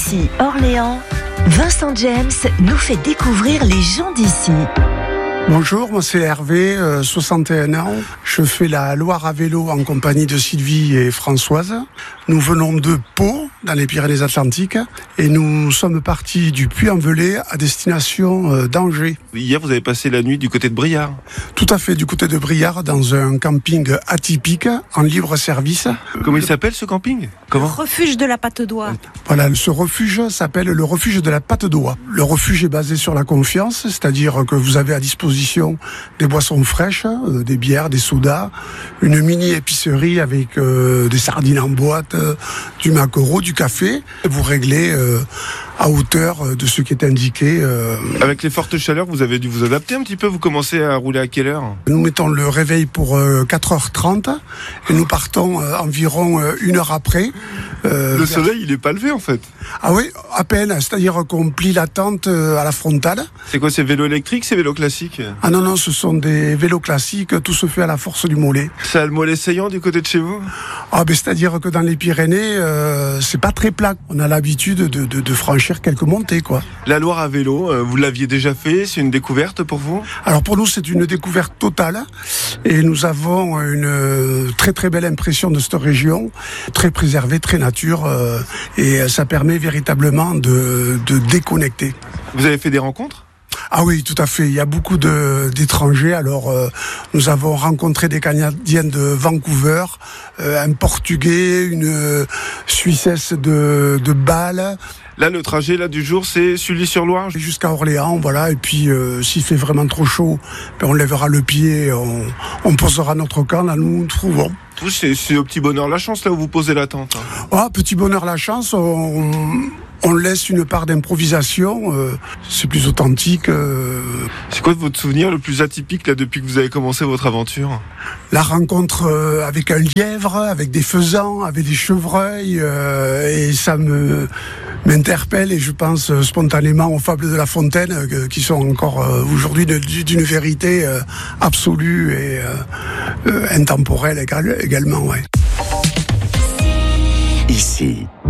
d'ici Orléans, Vincent James nous fait découvrir les gens d'ici. Bonjour, moi c'est Hervé, 61 ans. Je fais la Loire à vélo en compagnie de Sylvie et Françoise. Nous venons de Pau, dans les Pyrénées-Atlantiques, et nous sommes partis du Puy-en-Velay à destination d'Angers. Hier, vous avez passé la nuit du côté de Briare. Tout à fait, du côté de Briare, dans un camping atypique, en libre service. Comment il s'appelle ce camping ? Comment ? Refuge de la Patte d'Oie. Voilà, ce refuge s'appelle le refuge de la Patte d'Oie. Le refuge est basé sur la confiance, c'est-à-dire que vous avez à disposition des boissons fraîches, des bières, des sodas, une mini-épicerie avec des sardines en boîte, du maquereau, du café. Vous réglez à hauteur de ce qui est indiqué. Avec les fortes chaleurs, vous avez dû vous adapter un petit peu. Vous commencez à rouler à quelle heure ? Nous mettons le réveil pour 4h30 et nous partons environ 1 heure après. Le soleil, il n'est pas levé en fait. Ah oui, à peine. C'est-à-dire qu'on plie la tente à la frontale. C'est quoi, c'est vélo électrique, c'est vélo classique ? Ah non, ce sont des vélos classiques. Tout se fait à la force du mollet. Ça a le mollet saillant du côté de chez vous ? Ah ben c'est-à-dire que dans les Pyrénées, c'est pas très plat. On a l'habitude de franchir quelques montées, quoi. La Loire à vélo, vous l'aviez déjà fait ? C'est une découverte pour vous ? Alors pour nous, c'est une découverte totale. Et nous avons une très très belle impression de cette région, très préservée, très nature. Et ça permet véritablement de déconnecter. Vous avez fait des rencontres ? Ah oui, tout à fait. Il y a beaucoup d'étrangers. Alors, nous avons rencontré des Canadiens de Vancouver, un Portugais, une Suissesse de Bâle. Là, le trajet du jour, c'est Sully-sur-Loire Jusqu'à Orléans, voilà. Et puis, s'il fait vraiment trop chaud, on lèvera le pied, on posera notre camp, là, nous nous trouvons. C'est au petit bonheur la chance, là où vous posez la tente. Ah, petit bonheur la chance, on laisse une part d'improvisation, c'est plus authentique. C'est quoi votre souvenir le plus atypique, là, depuis que vous avez commencé votre aventure ? La rencontre avec un lièvre, avec des faisans, avec des chevreuils, et ça m'interpelle, et je pense spontanément aux fables de La Fontaine, qui sont encore aujourd'hui d'une vérité absolue et intemporelle également. Ouais. Ici,